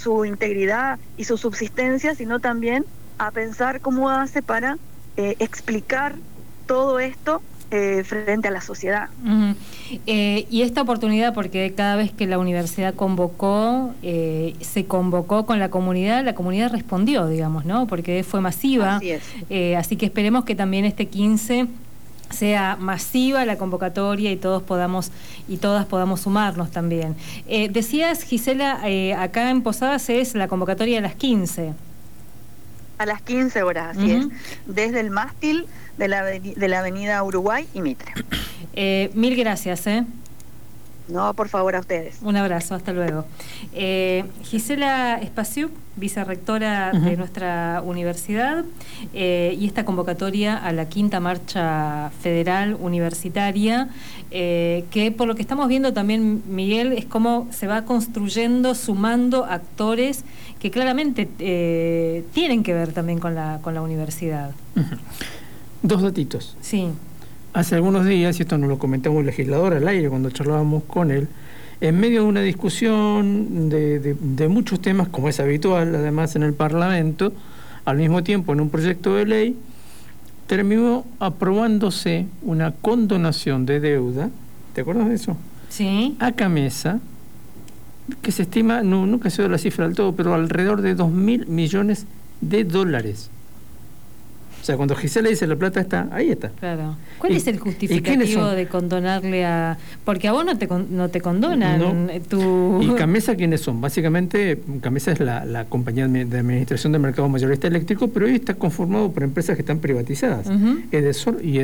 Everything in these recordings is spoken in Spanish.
su integridad y su subsistencia, sino también a pensar cómo hace para explicar todo esto frente a la sociedad. Y esta oportunidad, porque cada vez que la universidad convocó, se convocó con la comunidad respondió, digamos, ¿no? Porque fue masiva. Así es. Así que esperemos que también este 15 sea masiva la convocatoria y todos podamos y todas podamos sumarnos también. Decías, Gisela, acá en Posadas es la convocatoria a las 15. A las 15 horas, así es. Desde el mástil de la avenida Uruguay y Mitre. Mil gracias, No, por favor, a ustedes. Un abrazo, hasta luego. Gisela Espaciuc, vicerrectora de nuestra universidad, y esta convocatoria a la quinta marcha federal universitaria, que por lo que estamos viendo también, Miguel, es cómo se va construyendo, sumando actores que claramente tienen que ver también con la universidad. Dos datitos. Sí. Hace algunos días, y esto nos lo comentamos el legislador al aire cuando charlábamos con él, en medio de una discusión de muchos temas, como es habitual además en el Parlamento, al mismo tiempo en un proyecto de ley, terminó aprobándose una condonación de deuda, ¿te acuerdas de eso? Sí. A Camesa, que se estima, nunca se dio la cifra del todo, pero alrededor de 2.000 millones de dólares. O sea, cuando Gisela dice la plata está, ahí está. Claro. ¿Cuál es el justificativo de condonarle a...? Porque a vos no te condonan. No. ¿Y Camesa quiénes son? Básicamente, Camesa es la compañía de administración de mercado mayorista eléctrico, pero hoy está conformado por empresas que están privatizadas. Edesur y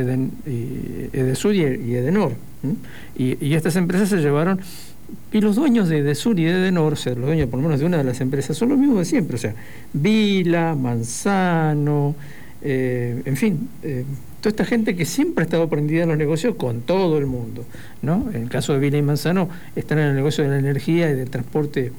Edenor. Y estas empresas se llevaron... Y los dueños de Edesur y de Edenor, o sea, los dueños por lo menos de una de las empresas, son los mismos de siempre. O sea, Vila, Manzano... en fin, toda esta gente que siempre ha estado prendida en los negocios con todo el mundo, ¿no? En el caso de Vila y Manzano están en el negocio de la energía y del transporte,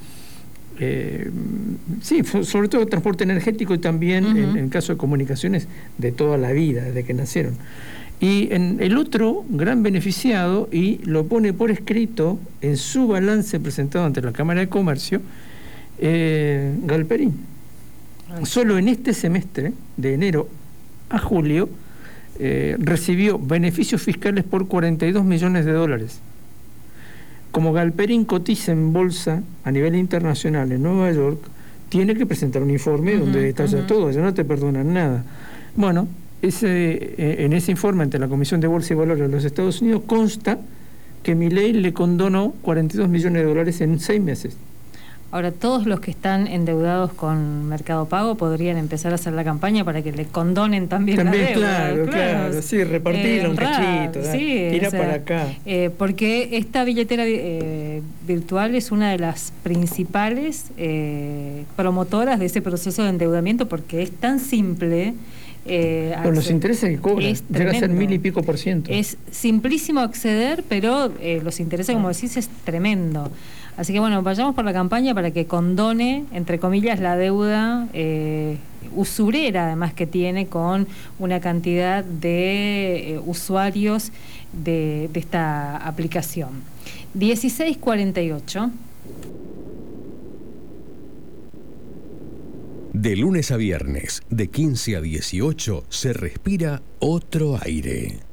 sí, sobre todo el transporte energético y también en el caso de comunicaciones de toda la vida, desde que nacieron. Y en el otro gran beneficiado, y lo pone por escrito en su balance presentado ante la Cámara de Comercio, Galperín. Solo en este semestre, de enero a julio, recibió beneficios fiscales por 42 millones de dólares. Como Galperín cotiza en bolsa a nivel internacional en Nueva York, tiene que presentar un informe donde detalla todo, ya no te perdonan nada. Bueno, en ese informe ante la Comisión de Bolsa y Valores de los Estados Unidos consta que Milei le condonó 42 millones de dólares en 6 meses. Ahora, todos los que están endeudados con Mercado Pago podrían empezar a hacer la campaña para que le condonen también la deuda. Claro, sí, repartirla un cachito, sí, tira para acá. Porque esta billetera virtual es una de las principales promotoras de ese proceso de endeudamiento, porque es tan simple. Con los intereses que cobra, llega a ser 1.000 y pico %. Es simplísimo acceder, pero los intereses, como decís, es tremendo. Así que bueno, vayamos por la campaña para que condone, entre comillas, la deuda usurera, además, que tiene con una cantidad de usuarios de esta aplicación. 16:48. De lunes a viernes, de 15 a 18, se respira otro aire.